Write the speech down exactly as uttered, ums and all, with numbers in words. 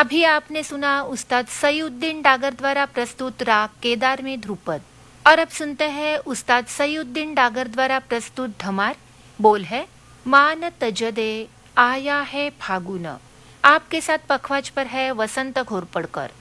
अभी आपने सुना उस्ताद सईउद्दीन डागर द्वारा प्रस्तुत राग केदार में ध्रुपद। और अब सुनते हैं उस्ताद सईउद्दीन डागर द्वारा प्रस्तुत धमार। बोल है मान तजदे आया है फागुन। आपके साथ पखवाज पर है वसंत घोरपड़कर।